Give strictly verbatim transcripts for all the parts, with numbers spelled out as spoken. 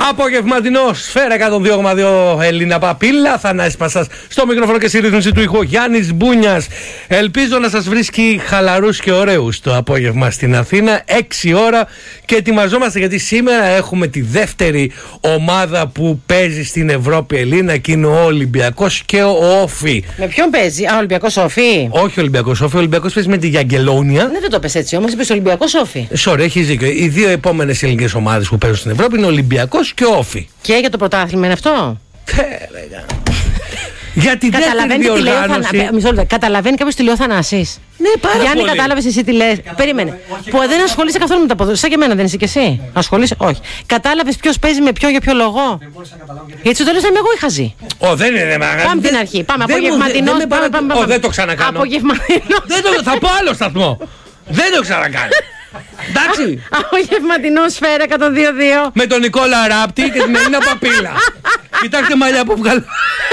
Απογευματινό Σφαίρα εκατόν δύο κόμμα δύο Έλληνα Παπίλα. Θανάσης Πασάς στο μικρόφωνο και στη ρύθμιση του ήχου Γιάννης Μπούνιας. Ελπίζω να σας βρίσκει χαλαρούς και ωραίους το απόγευμα στην Αθήνα. έξι ώρα και ετοιμαζόμαστε γιατί σήμερα έχουμε τη δεύτερη ομάδα που παίζει στην Ευρώπη Ελλήνα και είναι ο Ολυμπιακός και ο Όφι. Με ποιον παίζει, Α, Ολυμπιακός Όφι. Όχι Ολυμπιακός Όφι, ο Ολυμπιακός παίζει με τη Γιαγκελόνια. Δεν το πες έτσι όμως, είπες Ολυμπιακός Όφι. Sorry, έχεις δίκιο. Οι δύο επόμενες ελληνικές ομάδες που παίζουν στην Ευρώπη είναι ο Ολυμπιακός και ο Όφι. Και για το πρωτάθλημα είναι αυτό. Για την δεύτερη διοργάνωση. Μισό λεπτό. Καταλαβαίνει κάποιος τι λέει ο Θανάσης? Ναι, πάρα Γιάννη, πολύ. κατάλαβες εσύ τι λες? Περίμενε. Που δεν ασχολείσαι καθόλου με τα ποδόσφαιρα. Σαν και εμένα δεν είσαι κι εσύ. Ασχολείσαι? Όχι. Κατάλαβες ποιος παίζει με ποιο, για ποιο λόγο? Γιατί στο τέλος είμαι εγώ η χαζή. Ω, δεν είναι μαγαζί. Πάμε την αρχή. Πάμε απογευματινός. Ω, δεν το ξανακάνω. Απογευματινός. Θα πω άλλο σταθμό. Δεν το ξανακάνω. Εντάξει. Απογευματινό Σφαίρα εκατόν δύο κόμμα δύο. Με τον Νικόλα Ράπτη και την Ελίνα Παπίλα. Κοιτάξτε μαλλιά που βγάλω.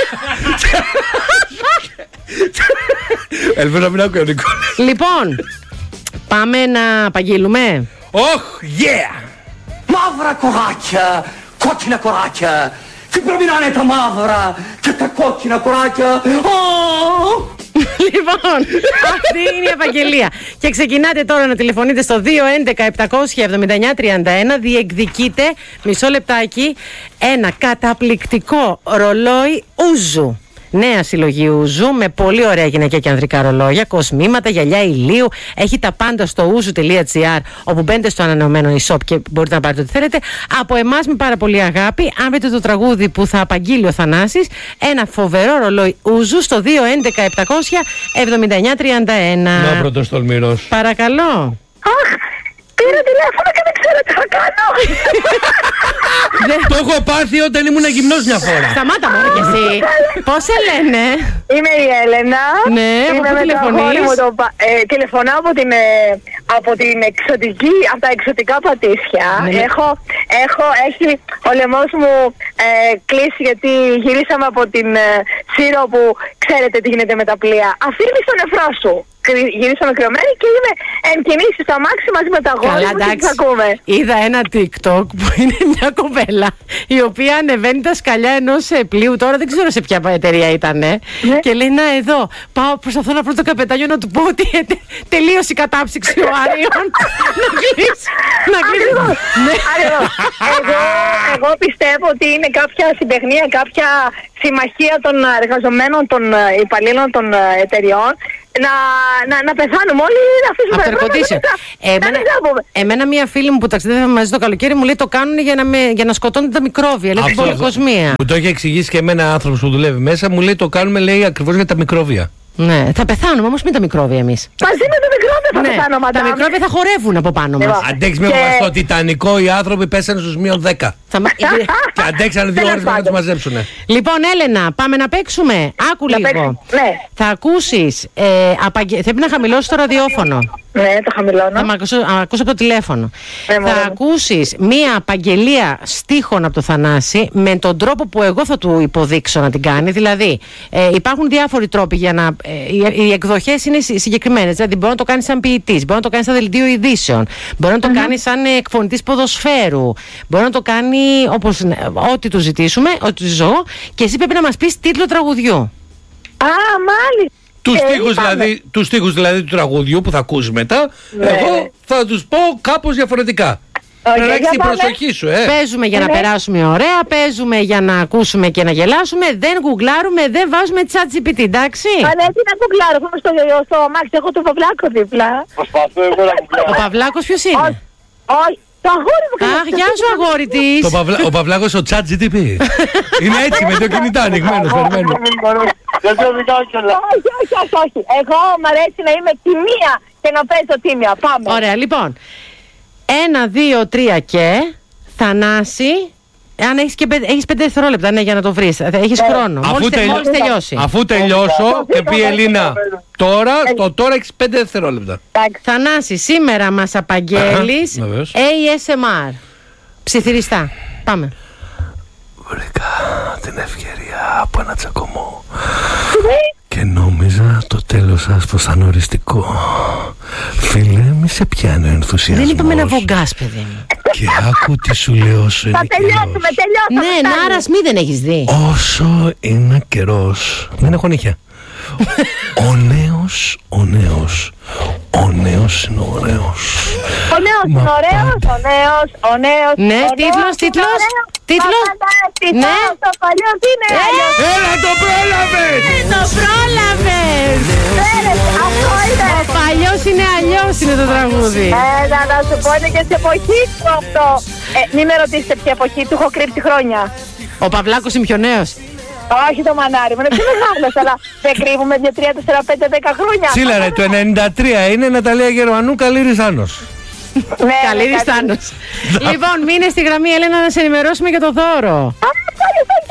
Ελπίζω να μην ακούει ο Νικόλας. Λοιπόν, πάμε να απαγγείλουμε. Oh yeah! Μαύρα κοράκια, κόκκινα κοράκια. Τι πρέπει να είναι τα μαύρα και τα κόκκινα κοράκια? Λοιπόν, αυτή είναι η απαγγελία. Και ξεκινάτε τώρα να τηλεφωνείτε στο δύο έντεκα επτακόσια εβδομήντα εννιά τριάντα ένα. Διεκδικείτε, μισό λεπτάκι, ένα καταπληκτικό ρολόι Ούζου. Νέα συλλογή Ούζου με πολύ ωραία γυναικεία και ανδρικά ρολόγια, κοσμήματα, γυαλιά ηλίου. Έχει τα πάντα στο ούζου τελεία τζι άρ, όπου μπαίνετε στο ανανεωμένο e-shop και μπορείτε να πάρετε ό,τι θέλετε. Από εμάς με πάρα πολύ αγάπη. Αν βρείτε το τραγούδι που θα απαγγείλει ο Θανάσης, ένα φοβερό ρολόι Ούζου στο δύο έντεκα επτακόσια εβδομήντα εννιά τριάντα ένα. Να πρώτος τολμηρός. Παρακαλώ. Αχ, πήρα τηλέφωνο και δεν ξέρω τι θα κάνω. Το έχω πάθει όταν ήμουν γυμνός μια φορά. Σταμάτα μόνο κι εσύ. Πώς σε λένε? Είμαι η Έλενα. Ναι, από Είμαι πού με το τηλεφωνείς? αγόρι μου το πα- ε, τηλεφωνώ από την, ε, από την εξωτική, από τα εξωτικά Πατήσια. Ναι. Έχω, έχω, έχει ο λαιμός μου ε, κλείσει γιατί γυρίσαμε από την ε, Σύρο που ξέρετε τι γίνεται με τα πλοία. Αφήνεις τον νεφρό σου. Γυρίσαμε κρυωμένοι και είμαι εν κινήσει στο αμάξι μαζί με τα αγόρια μου και τις ακούμε. Είδα ένα TikTok που είναι μια κοπέλα η οποία ανεβαίνει τα σκαλιά ενός ε, πλοίου. Τώρα δεν ξέρω σε ποια εταιρεία ήταν. Ναι. Και λέει να εδώ πάω, προσπαθώ να βρω το καπετάνιο να του πω ότι ε, τε, τελείωσε η κατάψυξη ο Άριων. Να κλείσει. Να κλείσει. Ναι. Ακριβώς. εγώ, εγώ πιστεύω ότι είναι κάποια συμπαιχνία, κάποια συμμαχία των εργαζομένων, των υπαλλήλων των εταιριών. Να, να, να πεθάνουμε όλοι, να αφήσουμε Αυτερκοτήσιο. Εμένα, εμένα μία φίλη μου που ταξιδεύαμε μαζί το καλοκαίρι μου λέει το κάνουν για να, με, για να σκοτώνουν τα μικρόβια. Λέει την πολυκοσμία. Μου το έχει εξηγήσει και εμένα άνθρωπος που δουλεύει μέσα. Μου λέει το κάνουμε λέει ακριβώς για τα μικρόβια. Ναι, θα πεθάνουμε όμως μην τα μικρόβια εμείς. Μαζί με τα μικρόβια θα Ναι, πεθάνω, μαντάμ. τα μικρόβια θα χορεύουν από πάνω μας. Αντέξεις με Και- μας στο Τιτανικό οι άνθρωποι πέσανε στους μείον δέκα. Θα μα- Και αντέξανε δύο ώρες να τους μαζέψουνε. Λοιπόν, Έλενα, πάμε να παίξουμε. Άκου Να λίγο. παίξουμε, ναι. Θα ακούσεις. Ε, απαγγε... Πρέπει να χαμηλώσεις το ραδιόφωνο. Ναι, το χαμηλώνω. Θα μ' ακούσω, α, ακούσω από το τηλέφωνο. Ναι, θα μωρέ μου. ακούσεις μία απαγγελία στίχων από το Θανάση με τον τρόπο που εγώ θα του υποδείξω να την κάνει. Δηλαδή, ε, υπάρχουν διάφοροι τρόποι για να. Ε, οι, οι εκδοχές είναι συ- συγκεκριμένες. Δηλαδή, μπορεί να το κάνει σαν ποιητής, μπορεί να το κάνει σαν δελτίο ειδήσεων, μπορεί να το κάνει σαν ε, εκφωνητής ποδοσφαίρου, μπορεί να το κάνει όπως, ε, ό,τι του ζητήσουμε, ό,τι του ζω. Και εσύ πρέπει να μας πεις τίτλο τραγουδιού. Α, μάλιστα. Τους Ε, στίχους, είπαμε. δηλαδή, τους στίχους δηλαδή του τραγουδιού που θα ακούσεις μετά, Ναι. εγώ θα τους πω κάπως διαφορετικά. Οκ, Πρέπει να έχεις για την πάμε. προσοχή σου, ε. Παίζουμε για να Ναι. περάσουμε ωραία, παίζουμε για να ακούσουμε και να γελάσουμε, δεν γκουγκλάρουμε, δεν βάζουμε chat τζι πι τι, εντάξει. Α, ναι, τι να κουκλάρω, θα είμαι στο, στο αμάξι, έχω το Παυλάκο δίπλα. Προσπαθώ εγώ να κουκλάρω. Ο Παυλάκος ποιος είναι? Όχι, όχι, το αγόρι μου. Αχ, γεια σου αγόρι της. Το Παυλα... Ο Παυλάκος ο chat τζι τι πι. Είναι έτσι με το κινητά ανοιγμένος, περιμένω. Δεν το οδηγάω κιόλα. Όχι, όχι, όχι, όχι. Εγώ μ' αρέσει να είμαι τιμία και να παίζω τίμια. Πάμε. Ωραία, λοιπόν. Ένα, δύο, τρία και. Θανάση. Αν έχεις, και πέντε, έχεις πέντε δευτερόλεπτα, ναι, για να το βρεις. Έχεις χρόνο. Αφού, Μόλις, τε- τελει- μόλις τελειώσει. Αφού τελειώσω και πει η Ελίνα τώρα, το τώρα έχεις πέντε δευτερόλεπτα. Εντάξει. Θανάση, σήμερα μας απαγγέλεις Αχα, βεβαίως. έι ες εμ αρ. Ψιθυριστά. Πάμε. Βρήκα την ευκαιρία από ένα τσακωμό και Και νόμιζα το τέλος σας πως θα είναι οριστικό. Φίλε, μη σε πιάνει ο ενθουσιασμός. Δεν είπαμε να βογκάς, παιδί μου. Και άκου τι σου λέω όσο είναι Θα τελειώσουμε, τελειώσουμε. Ναι, Νάρα Σμι δεν έχεις δει. όσο είναι καιρός. Δεν έχω νύχια. Ο νέος, ο νέος, ο νέος είναι ωραίος. Ο νέος Μα είναι ωραίος, πάντα. ο νέος, ο νέος. Ναι, ο τίτλος, νέος είναι τίτλος, ωραίος. τίτλος. Μα φανταστικά, Ναι. το παλιό τι είναι αλλιώς. Έλα, το πρόλαβες! Το πρόλαβες! Φέρε, αυτό είναι. Ο παλιός είναι αλλιώς είναι το τραγούδι. Έλα, να σου πω, είναι και σε εποχή του αυτό. Ε, μην με ρωτήσετε ποια εποχή, του έχω κρύψει χρόνια. Ο Παυλάκος είναι πιο νέος. Όχι το μανάρι μου, είναι πιο μεγάλος, αλλά δεν κρύβουμε δύο, τρία, τέσσερα, πέντε, δέκα χρόνια. Τσίλα ρε, το ενενήντα τρία είναι Ναταλία Γερουανού, καλή Ριζάνος. Ναι, Καλή ναι, Ριστάνος. Λοιπόν, μείνε στη γραμμή, Έλενα, να σε ενημερώσουμε για το δώρο. Α, πάλι στο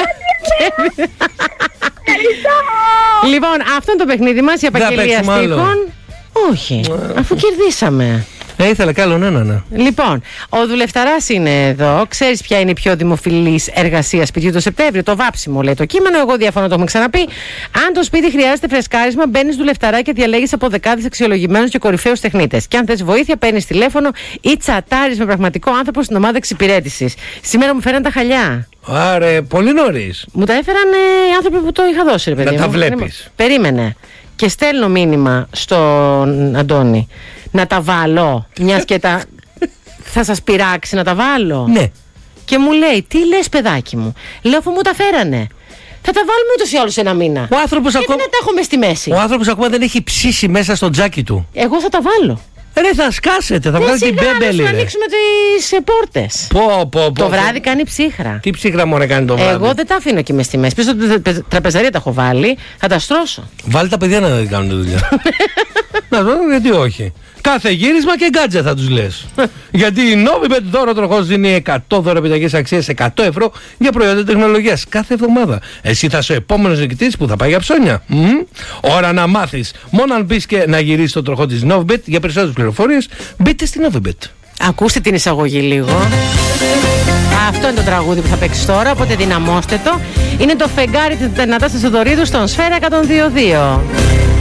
χέρι, ευχαριστώ. Λοιπόν, αυτό είναι το παιχνίδι μας, η απαγγελία παίξουμε άλλο. στίχων. Όχι, αφού κερδίσαμε. Ε, ήθελα κι άλλον έναν. Ναι. Λοιπόν, ο δουλευταράς είναι εδώ. Ξέρεις ποια είναι η πιο δημοφιλής εργασία σπιτιού το Σεπτέμβριο? Το βάψιμο, λέει το κείμενο. Εγώ διαφωνώ, το έχουμε ξαναπεί. Αν το σπίτι χρειάζεται φρεσκάρισμα, μπαίνεις δουλευταρά και διαλέγεις από δεκάδες αξιολογημένους και κορυφαίους τεχνίτες. Και αν θες βοήθεια, παίρνεις τηλέφωνο ή τσατάρεις με πραγματικό άνθρωπο στην ομάδα εξυπηρέτησης. Σήμερα μου φέραν τα χαλιά. Άρα, πολύ νωρίς. Μου τα έφεραν ε, οι άνθρωποι που το είχα δώσει, ρε παιδί Να μου. τα βλέπεις. Περίμενε. Και στέλνω μήνυμα στον Αντώνη να τα βάλω, μιας και τα... θα σας πειράξει να τα βάλω. Ναι. Και μου λέει, τι λες παιδάκι μου? Λέω, αφού μου τα φέρανε. Θα τα βάλουμε ούτως ή άλλως ένα μήνα. Ο άνθρωπος Γιατί ακόμα... να τα έχουμε στη μέση? Ο άνθρωπος ακόμα δεν έχει ψήσει μέσα στο τζάκι του. Εγώ θα τα βάλω. Ρε, θα σκάσετε, θα Δεν βγάλει την σιγά, μπέμπελη. να ρε. ανοίξουμε τις ε, πόρτες. Πω, πω, πω. Το βράδυ κάνει ψύχρα. Τι ψύχρα μόνο κάνει το βράδυ. Εγώ δεν τα αφήνω και μες στη μέση. Πίσω στο τε- τραπεζαρία τα έχω βάλει. Θα τα στρώσω. Βάλει τα παιδιά να δεν κάνουν τη δουλειά. Να δω, γιατί όχι. Κάθε γύρισμα και γκάτζα θα τους λες. Γιατί η Novibet δώρο τροχός δίνει εκατό δώρο επιταγής αξίας εκατό ευρώ για προϊόντα τεχνολογίας κάθε εβδομάδα. Εσύ θα είσαι ο επόμενος νικητής που θα πάει για ψώνια. Μμ. Ώρα να μάθεις. Μόνο αν μπεις και να γυρίσεις το τροχό της Novibet. Για περισσότερες πληροφορίες μπείτε στη Novibet. Ακούστε την εισαγωγή λίγο. Αυτό είναι το τραγούδι που θα παίξει τώρα, οπότε δυναμώστε το. Είναι το φεγγάρι της Νατάσας Θεοδωρίδου στον Σφαίρα εκατόν δύο δύο.